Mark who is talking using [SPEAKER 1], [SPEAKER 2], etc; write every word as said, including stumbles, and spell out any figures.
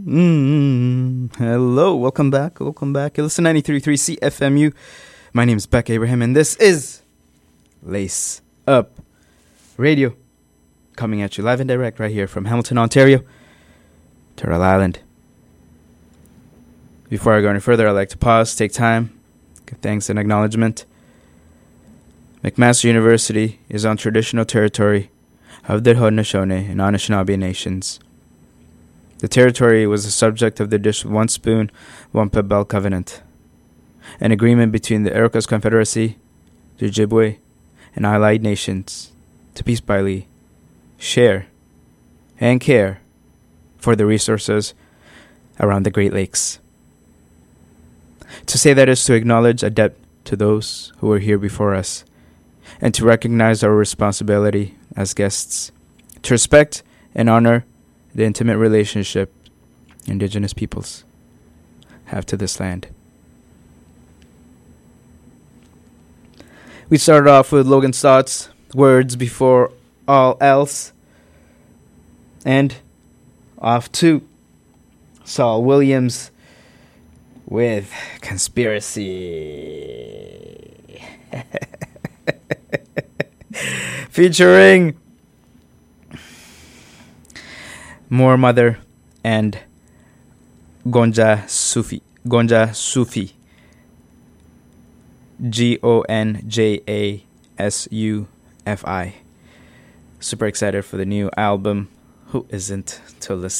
[SPEAKER 1] Mm, hello, welcome back, welcome back. You listen to ninety-three point three C F M U. My name is Beck Abraham, and this is Lace Up Radio, coming at you live and direct right here from Hamilton, Ontario, Turtle Island. Before I go any further, I'd like to pause, take time, give thanks and acknowledgement. McMaster University is on traditional territory of the Haudenosaunee and Anishinaabe nations. The territory was the subject of the Dish One Spoon, One Bell Covenant, an agreement between the Iroquois Confederacy, the Ojibwe, and allied nations to peaceably share and care for the resources around the Great Lakes. To say that is to acknowledge a debt to those who were here before us, and to recognize our responsibility as guests, to respect and honor the intimate relationship Indigenous peoples have to this land. We started off with Logan Stott's Words Before All Else, and off to Saul Williams with Conspiracy. Featuring More Mother and Gonja Sufi. Gonja Sufi. G O N J A S U F I. Super excited for the new album. Who isn't to listen?